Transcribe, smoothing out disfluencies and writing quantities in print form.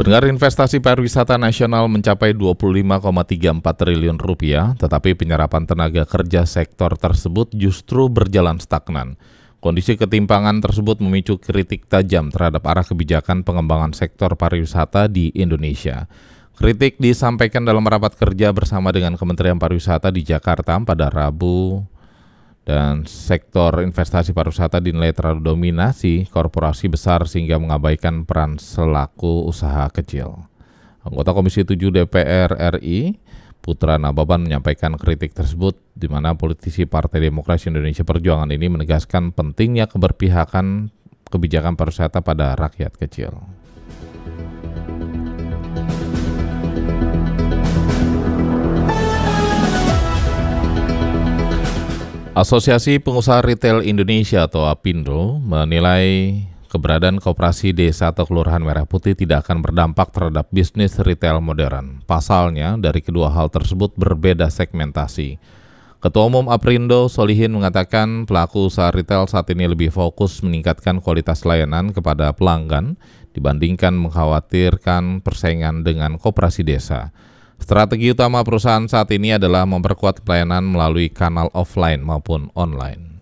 Pendengar, investasi pariwisata nasional mencapai 25,34 triliun rupiah, tetapi penyerapan tenaga kerja sektor tersebut justru berjalan stagnan. Kondisi ketimpangan tersebut memicu kritik tajam terhadap arah kebijakan pengembangan sektor pariwisata di Indonesia. Kritik disampaikan dalam rapat kerja bersama dengan Kementerian Pariwisata di Jakarta pada Rabu, dan sektor investasi pariwisata dinilai terlalu dominasi korporasi besar sehingga mengabaikan peran selaku usaha kecil. Anggota Komisi 7 DPR RI, Putra Nababan, menyampaikan kritik tersebut, di mana politisi Partai Demokrasi Indonesia Perjuangan ini menegaskan pentingnya keberpihakan kebijakan pariwisata pada rakyat kecil. Asosiasi Pengusaha Retail Indonesia atau APindo menilai keberadaan koperasi desa atau kelurahan Merah Putih tidak akan berdampak terhadap bisnis retail modern. Pasalnya, dari kedua hal tersebut berbeda segmentasi. Ketua Umum APindo Solihin mengatakan pelaku usaha retail saat ini lebih fokus meningkatkan kualitas layanan kepada pelanggan dibandingkan mengkhawatirkan persaingan dengan koperasi desa. Strategi utama perusahaan saat ini adalah memperkuat pelayanan melalui kanal offline maupun online.